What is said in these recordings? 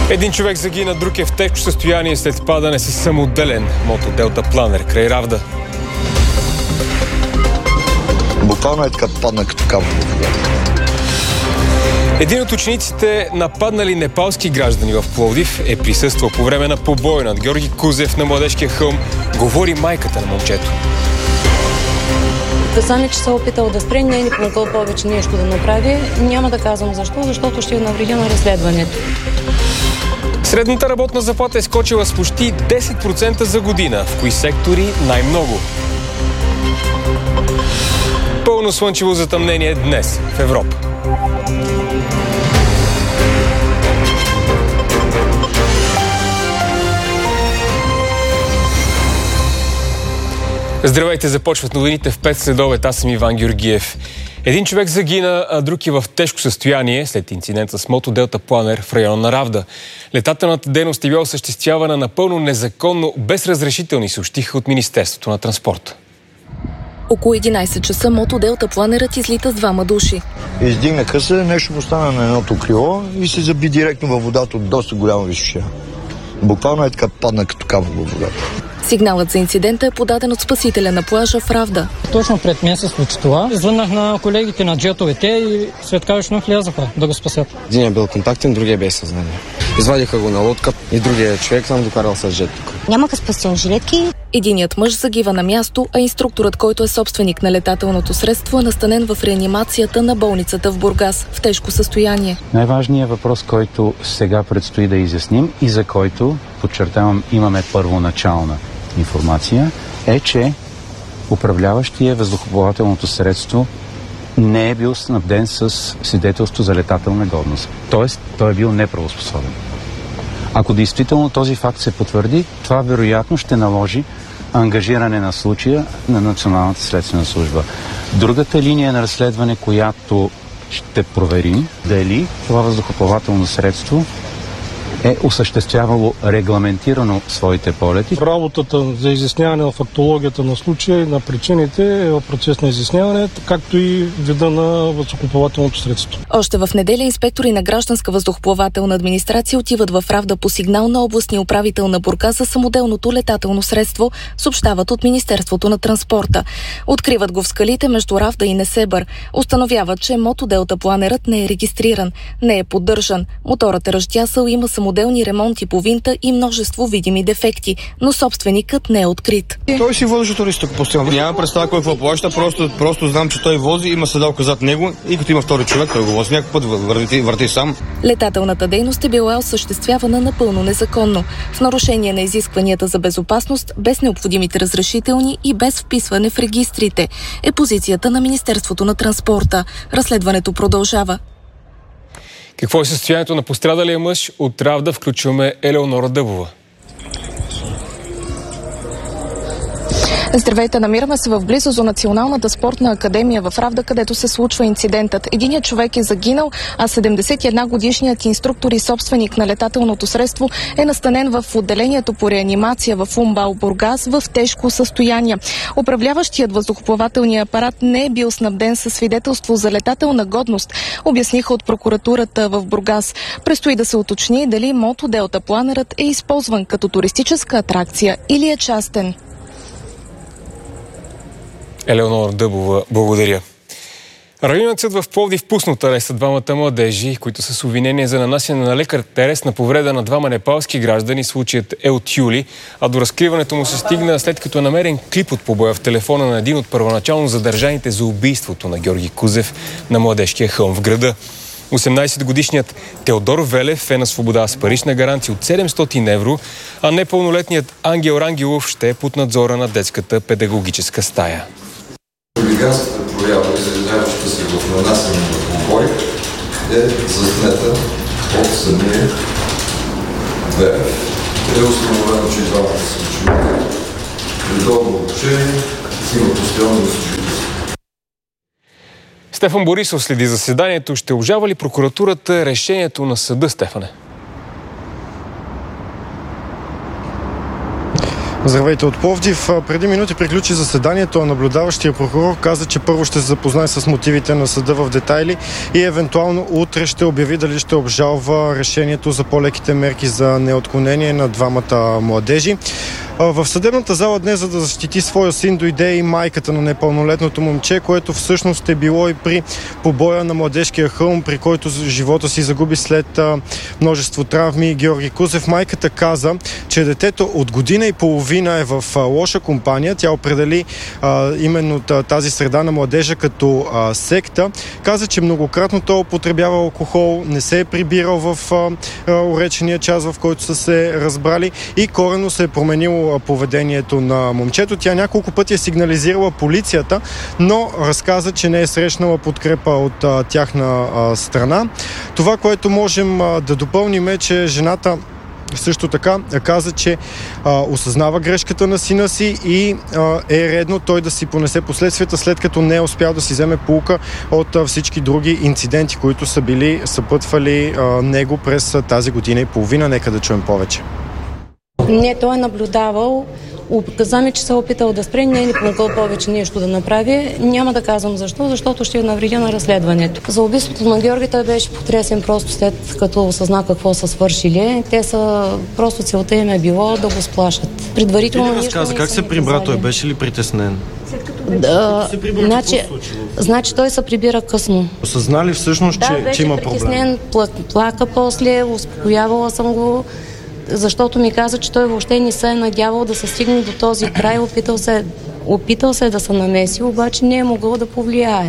Един човек загина, друг е в тежко състояние след падане с самоделен мотоделтапланер край Равда. Буквално е така падна като капка. Един от учениците, нападнали непалски граждани в Пловдив, е присъствал по време на побой над Георги Кузев на Младежкия хълм, говори майката на момчето. Казани, че се опитал да спре, не е ни помогъл повече нещо да направи. Няма да казвам защо, защото ще навреди на разследването. Средната работна заплата е скочила с почти 10% за година. В кои сектори най-много? Пълно слънчево затъмнение днес в Европа. Здравейте, започват новините в 5 следобед. Аз съм Иван Георгиев. Един човек загина, а друг е в тежко състояние след инцидента с мотоделтапланер в района на Равда. Летателната дейност е била осъществявана напълно незаконно, без разрешителни, съобщиха от Министерството на транспорта. Около 11 часа мотоделтапланерът излита с двама души. Издигнаха се, нещо му стана на едното крило и се заби директно във водата от доста голяма височина. Буквално е така падна като капка във водата. Сигналът за инцидента е подаден от спасителя на плажа в Равда. Точно пред мен се случи това. Звъннах на колегите на джетовете и светкавично влязаха да го спасят. Един е бил контактен, другия без съзнание. Извадиха го на лодка и другия човек съм докарал с жет тук. Нямаха спасителни жилетки. Единият мъж загива на място, а инструкторът, който е собственик на летателното средство, е настанен в реанимацията на болницата в Бургас в тежко състояние. Най-важният въпрос, който сега предстои да изясним и за който, подчертавам, имаме първоначална информация, е, че управляващия въздухоплавателното средство не е бил снабден с свидетелство за летателна годност. Тоест, той е бил неправоспособен. Ако действително този факт се потвърди, това вероятно ще наложи ангажиране на случая на Националната следствена служба. Другата линия на разследване, която ще проверим, дали това въздухоплавателно средство е осъществявало регламентирано своите полети. Работата за изясняване на фактологията на случая и на причините е в процес на изясняване, както и вида на въздухоплавателното средство. Още в неделя инспектори на Гражданска въздухоплавателна администрация отиват в Равда по сигнал на областния управител на Бургас за самоделното летателно средство, съобщават от Министерството на транспорта. Откриват го в скалите между Равда и Несебър. Установяват, че мотоделтапланерът не е регистриран, не е поддържан. Моторът е разтясал, има самоделни ремонти по винта и множество видими дефекти, но собственикът не е открит. Той си вози туристък постоянно. Няма представа кой какво плаща, просто знам, че той вози, има седалка зад него и като има втори човек, той го вози някакъв път, върти сам. Летателната дейност е била осъществявана напълно незаконно, в нарушение на изискванията за безопасност, без необходимите разрешителни и без вписване в регистрите, е позицията на Министерството на транспорта. Разследването продължава. Какво е състоянието на пострадалия мъж? От Равда включваме Елеонора Дъбова. Здравейте, намираме се в близост до Националната спортна академия в Равда, където се случва инцидентът. Единият човек е загинал, а 71-годишният инструктор и собственик на летателното средство е настанен в отделението по реанимация в УМБАЛ Бургас в тежко състояние. Управляващият въздухоплавателния апарат не е бил снабден със свидетелство за летателна годност, обясниха от прокуратурата в Бургас. Предстои да се уточни дали мотоделтапланерът е използван като туристическа атракция или е частен. Елеонора Дъбова, благодаря. Районният съд в Пловдив пусна от ареста двамата младежи, които са с обвинение за нанасяне на лека телесна повреда на двама непалски граждани. Случаят е от юли, а до разкриването му се стигна след като е намерен клип от побоя в телефона на един от първоначално задържаните за убийството на Георги Кузев на Младежкия хълм в града. 18-годишният Теодор Велев е на свобода с парична гаранция от 700 евро, а непълнолетният Ангел Рангелов ще е под надзора на детската педагогическа стая. Хулиганската проява, изразяваща се в нанасяне на побой, е заснета от самия Велев. Е установено, че двамата са ученици. Редовно обучение има постоянно служителство. Стефан Борисов следи заседанието. Ще обжалва ли прокуратурата решението на съда, Стефане? Здравейте от Пловдив. Преди минути приключи заседанието, а наблюдаващия прокурор каза, че първо ще се запознае с мотивите на съда в детайли и евентуално утре ще обяви дали ще обжалва решението за по-леките мерки за неотклонение на двамата младежи. В съдебната зала днес, за да защити своя син, дойде и майката на непълнолетното момче, което всъщност е било и при побоя на Младежкия хълм, при който живота си загуби след множество травми. Георги Кузев. Майката каза, че детето от година и половина е в лоша компания. Тя определи именно тази среда на младежа като секта. Каза, че многократно той употребява алкохол, не се е прибирал в уречения час, в който са се разбрали и коренно се е променило поведението на момчето. Тя няколко пъти е сигнализирала полицията, но разказа, че не е срещнала подкрепа от тяхна страна. Това, което можем да допълним е, че жената също така каза, че осъзнава грешката на сина си и е редно той да си понесе последствията, след като не е успял да си вземе поука от всички други инциденти, които са били съпътвали него през тази година и половина. Нека да чуем повече. Не, той е наблюдавал. Каза ми, че се е опитал да спре, не е помогъл повече нещо да направи. Няма да казвам защо, защото ще навредя на разследването. За убийството на Георги той беше потресен просто след като осъзна какво са свършили. Те са, просто целта им е било да го сплашат. Предварително нищо не как се прибра? Той беше ли притеснен? Значи той се прибира късно. Осъзна ли всъщност, че има проблем? Плака после, успокоявала съм го, защото ми каза, че той въобще не се е надявал да се стигне до този край. Опитал се да се намеси, обаче не е могъл да повлияе.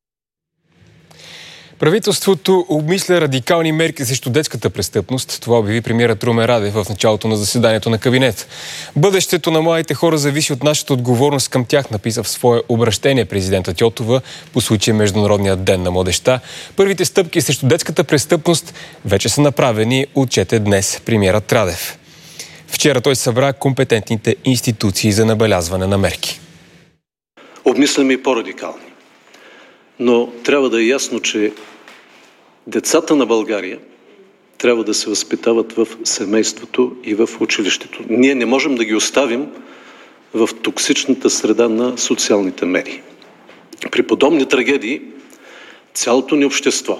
Правителството обмисля радикални мерки срещу детската престъпност. Това обяви премиерът Румен Радев в началото на заседанието на кабинет. Бъдещето на младите хора зависи от нашата отговорност към тях, написа в свое обращение президента Тьотова по случай Международния ден на младежта. Първите стъпки срещу детската престъпност вече са направени, отчете днес премиерът Радев. Вчера той събра компетентните институции за набелязване на мерки. Обмисляме и по-радикални. Но трябва да е ясно, че децата на България трябва да се възпитават в семейството и в училището. Ние не можем да ги оставим в токсичната среда на социалните медии. При подобни трагедии цялото ни общество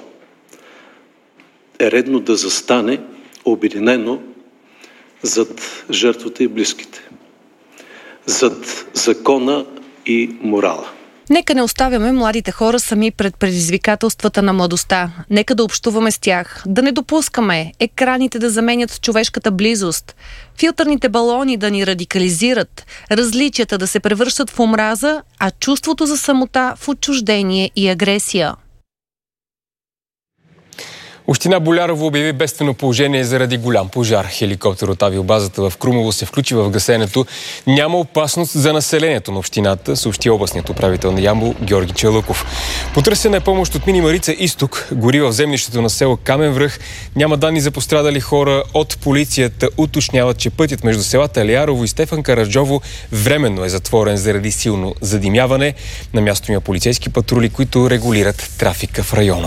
е редно да застане обединено зад жертвата и близките, зад закона и морала. Нека не оставяме младите хора сами пред предизвикателствата на младостта. Нека да общуваме с тях. Да не допускаме екраните да заменят човешката близост, филтърните балони да ни радикализират, различията да се превръщат в омраза, а чувството за самота в отчуждение и агресия. Община Болярово обяви бедствено положение заради голям пожар. Хеликоптер от авиобазата в Крумово се включи в гасенето. Няма опасност за населението на общината, съобщи областният управител на Ямбол Георги Челъков. Потърсена е помощ от Мини Марица Изток. Гори в землището на село Камен връх. Няма данни за пострадали хора. От полицията уточняват, че пътят между селата Алиярово и Стефан Караджово временно е затворен заради силно задимяване. На място има полицейски патрули, които регулират трафика в района.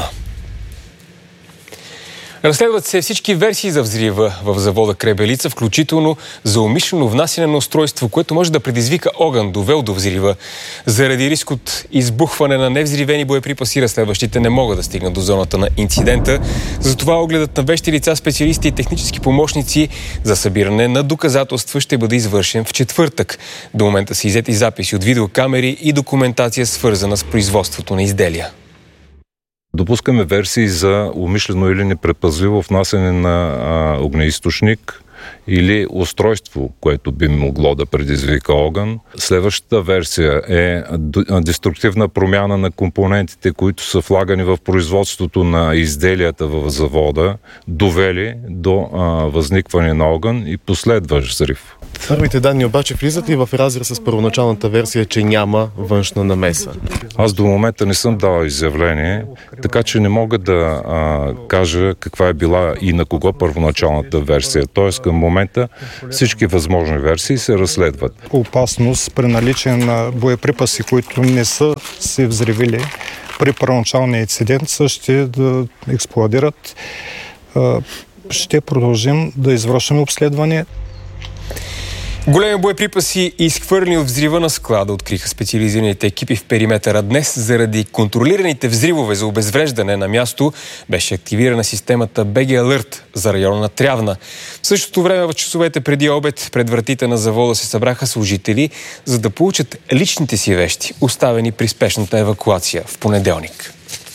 Разследват се всички версии за взрива в завода Кребелица, включително за умишлено внасяне на устройство, което може да предизвика огън, довел до взрива. Заради риск от избухване на невзривени боеприпаси, разследващите не могат да стигнат до зоната на инцидента. Затова огледът на вещи лица, специалисти и технически помощници за събиране на доказателства ще бъде извършен в четвъртък. До момента са иззети записи от видеокамери и документация, свързана с производството на изделия. Допускаме версии за умишлено или непредпазливо внасяне на огнеизточник или устройство, което би могло да предизвика огън. Следващата версия е деструктивна промяна на компонентите, които са влагани в производството на изделията в завода, довели до възникване на огън и последващ взрив. Първите данни обаче влизат ли в разрез с първоначалната версия, че няма външна намеса? Аз до момента не съм дал изявление, така че не мога да кажа каква е била и на кого първоначалната версия. Тоест към момента всички възможни версии се разследват. Опасност при наличие на боеприпаси, които не са се взривили при първоначалния инцидент, ще да експлодират. Ще продължим да извършим обследване. Големи боеприпаси, изхвърлени от взрива на склада, откриха специализираните екипи в периметъра днес. Заради контролираните взривове за обезвреждане на място беше активирана системата BG Alert за района на Трявна. В същото време в часовете преди обед пред вратите на завода се събраха служители, за да получат личните си вещи, оставени при спешната евакуация в понеделник.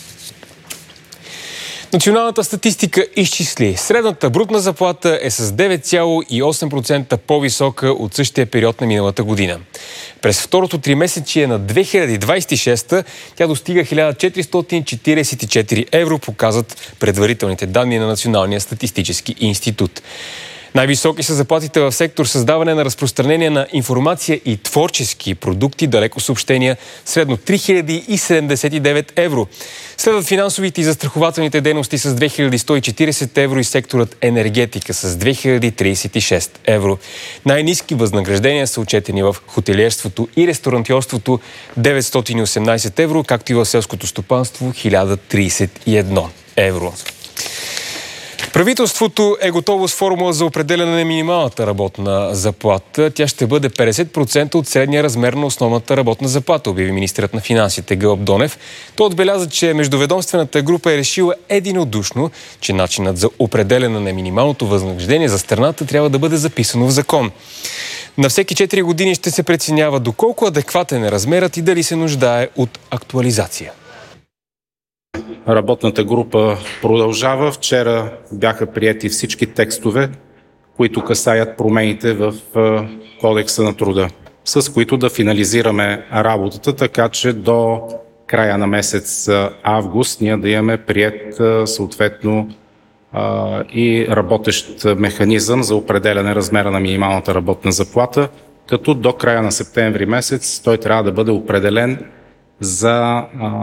Националната статистика изчисли. Средната брутна заплата е с 9,8% по-висока от същия период на миналата година. През второто тримесечие на 2026 тя достига 1444 евро, показват предварителните данни на Националния статистически институт. Най-високи са заплатите в сектор създаване на разпространение на информация и творчески продукти, далеко съобщения, средно 3079 евро. Следват финансовите и застрахователните дейности с 2140 евро и секторът енергетика с 2036 евро. Най-ниски възнаграждения са отчетени в хотелиерството и ресторантьорството 918 евро, както и в селското стопанство 1031 евро. Правителството е готово с формула за определяне на минималната работна заплата. Тя ще бъде 50% от средния размер на основната работна заплата, обяви министърът на финансите Гълъб Донев. Той отбеляза, че междуведомствената група е решила единодушно, че начинът за определяне на минималното възнаграждение за страната трябва да бъде записано в закон. На всеки 4 години ще се преценява доколко адекватен е размерът и дали се нуждае от актуализация. Работната група продължава. Вчера бяха приети всички текстове, които касаят промените в Кодекса на труда, с които да финализираме работата, така че до края на месец август ние да имаме приет съответно и работещ механизъм за определяне размера на минималната работна заплата, като до края на септември месец той трябва да бъде определен за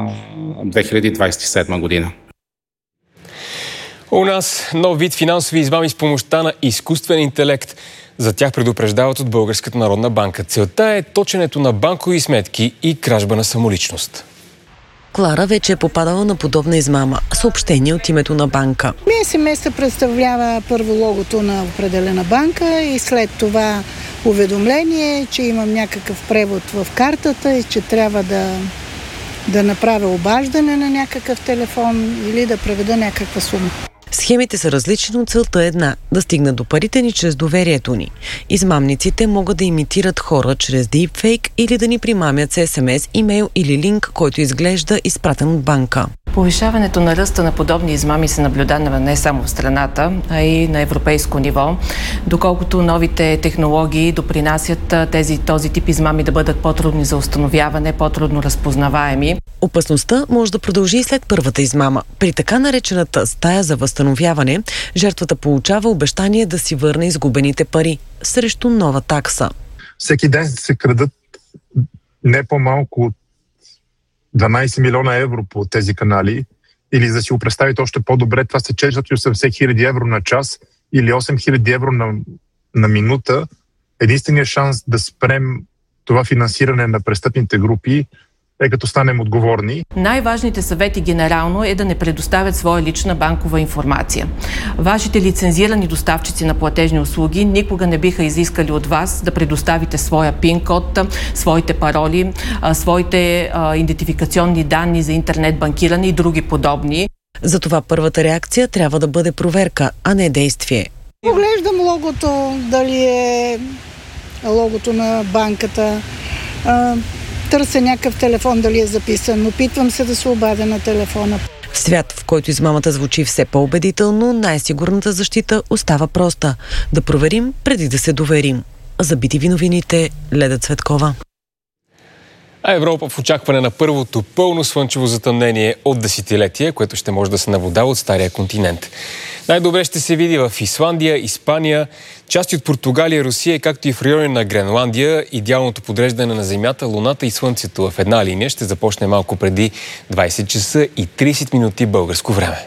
2027 година. У нас нов вид финансови измами с помощта на изкуствен интелект. За тях предупреждават от Българската народна банка. Целта е точенето на банкови сметки и кражба на самоличност. Клара вече е попадала на подобна измама. Съобщение от името на банка. СМС представлява първо логото на определена банка и след това уведомление, че имам някакъв превод в картата и че трябва да направя обаждане на някакъв телефон или да преведа някаква сума. Схемите са различни, но целта е една – да стигнат до парите ни чрез доверието ни. Измамниците могат да имитират хора чрез deepfake или да ни примамят с SMS, имейл или линк, който изглежда изпратен от банка. Повишаването на ръста на подобни измами се наблюдава не само в страната, а и на европейско ниво, доколкото новите технологии допринасят този тип измами да бъдат по-трудни за установяване, по-трудно разпознаваеми. Опасността може да продължи и след първата измама. При така наречената стая за възстановяване, жертвата получава обещание да си върне изгубените пари срещу нова такса. Всеки ден се крадат не по-малко от 12 милиона евро по тези канали, или за да си го представите още по-добре, това са 480 хиляди евро на час или 8 хиляди евро на минута. Единственият шанс да спрем това финансиране на престъпните групи е като станем отговорни. Най-важните съвети генерално е да не предоставят своя лична банкова информация. Вашите лицензирани доставчици на платежни услуги никога не биха изискали от вас да предоставите своя пин-код, своите пароли, своите идентификационни данни за интернет банкиране и други подобни. Затова първата реакция трябва да бъде проверка, а не действие. Поглеждам логото, дали е логото на банката. Търся някакъв телефон, дали е записан. Опитвам се да се обадя на телефона. В свят, в който измамата звучи все по-убедително, най-сигурната защита остава проста. Да проверим преди да се доверим. За BTV новините, Леда Цветкова. А Европа в очакване на първото пълно слънчево затъмнение от десетилетия, което ще може да се наблюдава от стария континент. Най-добре ще се види в Исландия, Испания, части от Португалия, Русия, както и в райони на Гренландия. Идеалното подреждане на Земята, Луната и Слънцето в една линия ще започне малко преди 20 часа и 30 минути българско време.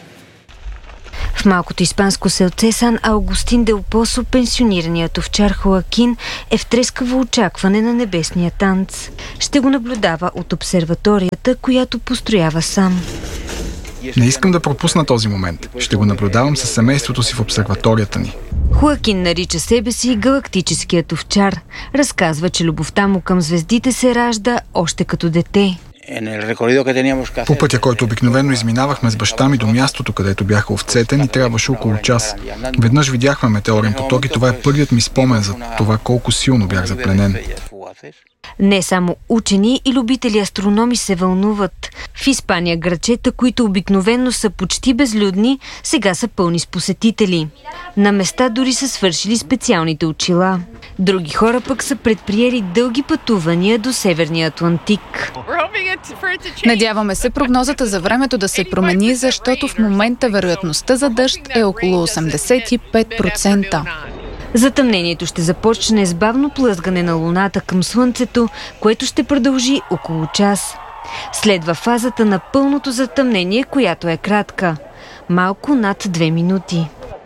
В малкото испанско селце Сан Аугустин де Опосо, пенсионираният овчар Хоакин е в трескаво очакване на небесния танц. Ще го наблюдава от обсерваторията, която построява сам. Не искам да пропусна този момент. Ще го наблюдавам със семейството си в обсерваторията ни. Хоакин нарича себе си галактическият овчар. Разказва, че любовта му към звездите се ражда още като дете. По пътя, който обикновено изминавахме с баща ми до мястото, където бяха овцете, ни трябваше около час. Веднъж видяхме метеорен поток и това е първият ми спомен за това колко силно бях запленен. Не само учени и любители астрономи се вълнуват. В Испания градчета, които обикновено са почти безлюдни, сега са пълни с посетители. На места дори са свършили специалните очила. Други хора пък са предприели дълги пътувания до Северния Атлантик. Надяваме се прогнозата за времето да се промени, защото в момента вероятността за дъжд е около 85%. Затъмнението ще започне с бавно плъзгане на Луната към Слънцето, което ще продължи около час. Следва фазата на пълното затъмнение, която е кратка. Малко над 2 минути.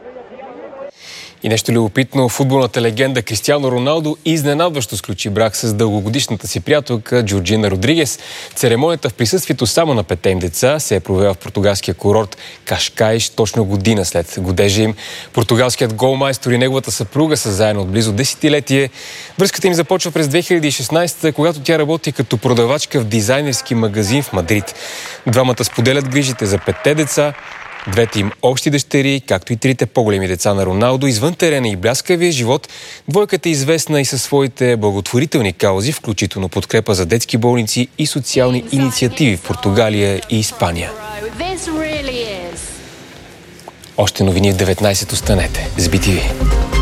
И нещо любопитно, футболната легенда Кристиано Роналдо изненадващо сключи брак с дългогодишната си приятелка Джорджина Родригес. Церемонията в присъствието само на 5 им деца се е провела в португалския курорт Кашкайш точно година след годежа им. Португалският голмайстор и неговата съпруга са заедно от близо десетилетие. Връзката им започва през 2016, когато тя работи като продавачка в дизайнерски магазин в Мадрид. Двамата споделят грижите за 5 деца. Двете им общи дъщери, както и 3 по-големи деца на Роналдо, извън терена и бляскавия живот, двойката е известна и със своите благотворителни каузи, включително подкрепа за детски болници и социални инициативи в Португалия и Испания. Още новини в 19. Останете с BTV.